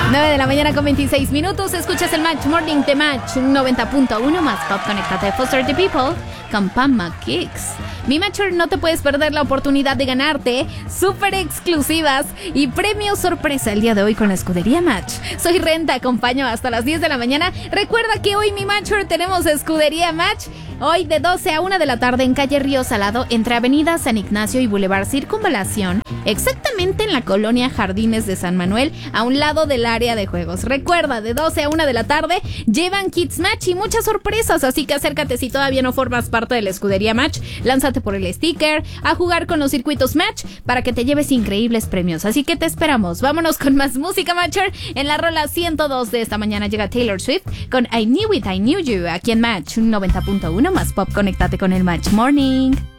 9 de la mañana con 26 minutos. Escuchas el Match Morning de Match 90.1 más Pop. Conéctate, Foster the People con Pamma Kicks. Mi Matcher, no te puedes perder la oportunidad de ganarte súper exclusivas y premios sorpresa el día de hoy con la escudería Match. Soy Ren, te acompaño hasta las 10 de la mañana. Recuerda que hoy, mi Matcher, tenemos escudería Match. Hoy de 12 a 1 de la tarde en calle Río Salado, entre Avenida San Ignacio y Boulevard Circunvalación, exactamente en la colonia Jardines de San Manuel, a un lado del área de juegos. Recuerda, de 12 a 1 de la tarde llevan Kids Match y muchas sorpresas, así que acércate si todavía no formas parte de la escudería Match. Lánzate por el sticker a jugar con los circuitos Match para que te lleves increíbles premios. Así que te esperamos. Vámonos con más música, Matcher. En la rola 102 de esta mañana llega Taylor Swift con I Knew It, I Knew You, aquí en Match 90.1 más Pop. Conéctate con el Match Morning.